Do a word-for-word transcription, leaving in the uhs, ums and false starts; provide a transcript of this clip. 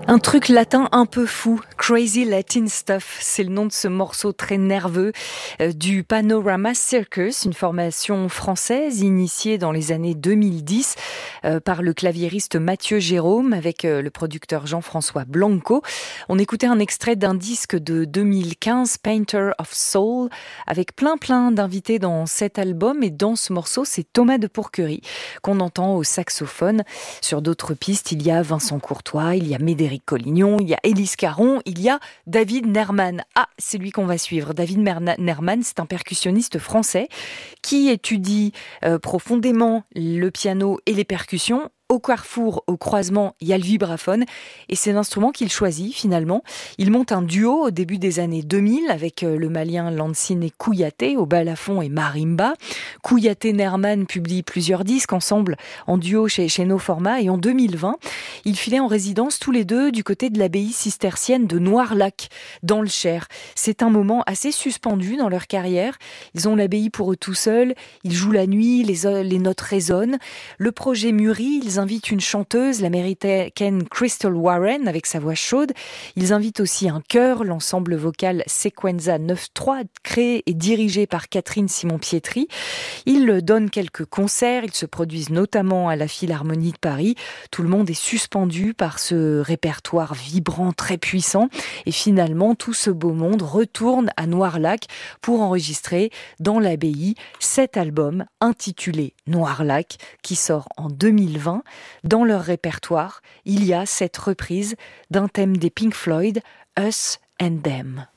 Un truc latin un peu fou, Crazy Latin Stuff, c'est le nom de ce morceau très nerveux euh, du Panorama Circus, une formation française initiée dans les années deux mille dix euh, par le claviériste Mathieu Jérôme avec euh, le producteur Jean-François Blanco. On écoutait un extrait d'un disque de deux mille quinze, Painter of Soul, avec plein plein d'invités dans cet album, et dans ce morceau, c'est Thomas de Pourquerie qu'on entend au saxophone. Sur d'autres pistes, il y a Vincent Courtois, il y a Médéric Collignon, il y a Élise Caron, il y a David Nerman. Ah, c'est lui qu'on va suivre. David Nerman, c'est un percussionniste français qui étudie euh, profondément le piano et les percussions. Au carrefour, au croisement, il y a le vibraphone et c'est l'instrument qu'il choisit finalement. Il monte un duo au début des années deux mille avec le malien Lansine Kouyaté au balafon et marimba. Kouyaté-Nerman publient plusieurs disques ensemble en duo chez, chez No Format, et en deux mille vingt, ils filaient en résidence tous les deux du côté de l'abbaye cistercienne de Noirlac dans le Cher. C'est un moment assez suspendu dans leur carrière. Ils ont l'abbaye pour eux tout seuls, ils jouent la nuit, les, les notes résonnent. Le projet mûrit, ils invitent une chanteuse, l'américaine Crystal Warren, avec sa voix chaude. Ils invitent aussi un chœur, l'ensemble vocal Sequenza neuf trois, créé et dirigé par Catherine Simon-Pietri. Ils donnent quelques concerts, ils se produisent notamment à la Philharmonie de Paris. Tout le monde est suspendu par ce répertoire vibrant, très puissant. Et finalement, tout ce beau monde retourne à Noirlac pour enregistrer dans l'abbaye cet album intitulé Noirlac, qui sort en deux mille vingt. Dans leur répertoire, il y a cette reprise d'un thème des Pink Floyd, Us and Them.